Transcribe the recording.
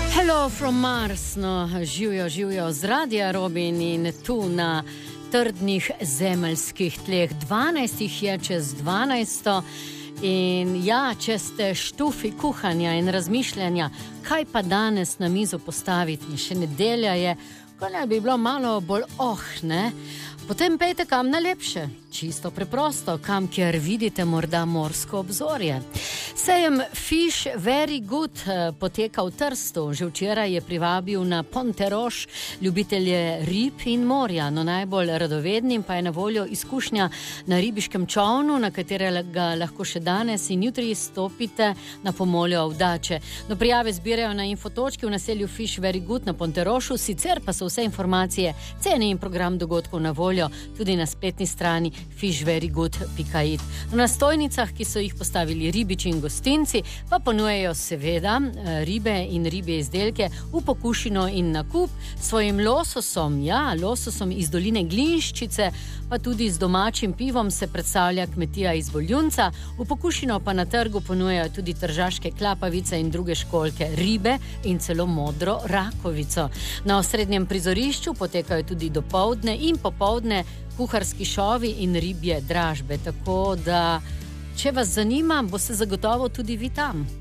Hello from Mars, no, živijo z Radia Robin in tu na trdnih zemeljskih tleh. 12 jih je čez 12. In ja, če ste štufi kuhanja in razmišljanja, kaj pa danes na mizo postaviti, še nedelja je, ko ne bi bilo malo bolj ne? Potem pejte kam najlepše, čisto preprosto, kam, kjer vidite morda morsko obzorje. Sejem Fish Very Good poteka v Trstu. Že včeraj je privabil na Ponteroš ljubitelje rib in morja. No, najbolj radovednim pa je na voljo izkušnja na ribiškem čovnu, na katerega lahko še danes in jutri stopite na pomoljo Avdače. No, prijave zbirajo na infotočki v naselju Fish Very Good na Ponterošu, sicer pa so vse informacije, cene in program dogodkov na voljo tudi na spletni strani fishverygood.it. Na stojnicah, ki so jih postavili ribiči in gostinci, pa ponujejo seveda ribe in ribje izdelke v pokušino in nakup svojim lososom, lososom iz doline Glinščice, pa tudi z domačim pivom se predstavlja kmetija iz Voljunca. V pokušino pa na trgu ponujajo tudi tržaške klapavice in druge školjke, ribe in celo modro rakovico. Na osrednjem prizorišču potekajo tudi dopoldne in popoldne kuharski šovi in ribje dražbe, tako da če vas zanima, boste zagotovo tudi vi tam.